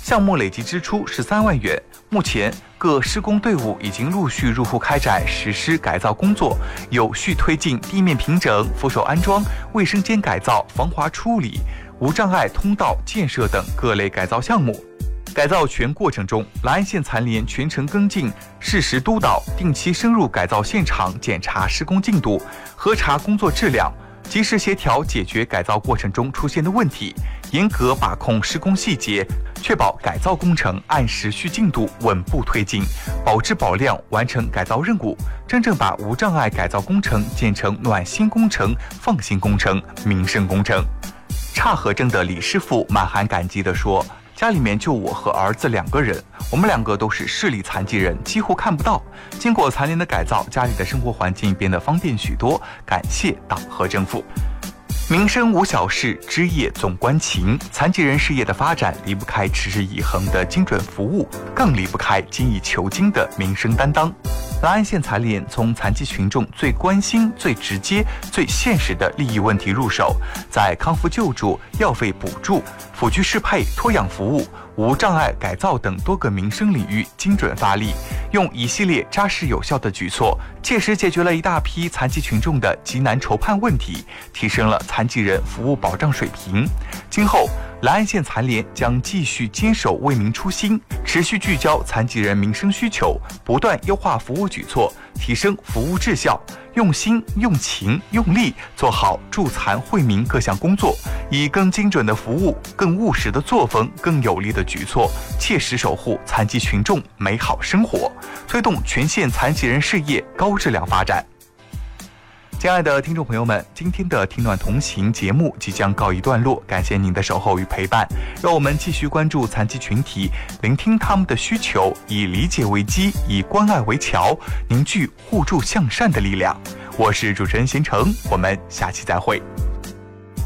项目累计支出13万元。目前各施工队伍已经陆续入户开展实施改造工作，有序推进地面平整、扶手安装、卫生间改造、防滑处理、无障碍通道建设等各类改造项目。改造全过程中，兰安县残联全程跟进，适时督导，定期深入改造现场检查施工进度，核查工作质量，及时协调解决改造过程中出现的问题，严格把控施工细节，确保改造工程按时序进度稳步推进，保质保量完成改造任务，真正把无障碍改造工程建成暖心工程、放心工程、民生工程。岔河镇的李师傅满含感激地说，家里面就我和儿子2个人，我们2个都是视力残疾人，几乎看不到。经过残联的改造，家里的生活环境变得方便许多，感谢党和政府。民生无小事，枝叶总关情。残疾人事业的发展离不开持之以恒的精准服务，更离不开精益求精的民生担当。兰安县残联从残疾群众最关心、最直接、最现实的利益问题入手，在康复救助、药费补助、辅具适配、托养服务、无障碍改造等多个民生领域精准发力，用一系列扎实有效的举措，切实解决了一大批残疾群众的急难愁盼问题，提升了残疾人服务保障水平。今后，兰安县残联将继续坚守为民初心，持续聚焦残疾人民生需求，不断优化服务举措，提升服务质效，用心、用情、用力做好助残惠民各项工作，以更精准的服务、更务实的作风、更有力的举措，切实守护残疾群众美好生活，推动全县残疾人事业高质量发展。亲爱的听众朋友们，今天的听暖同行节目即将告一段落，感谢您的守候与陪伴，让我们继续关注残疾群体，聆听他们的需求，以理解为基，以关爱为桥，凝聚互助向善的力量。我是主持人贤成，我们下期再会。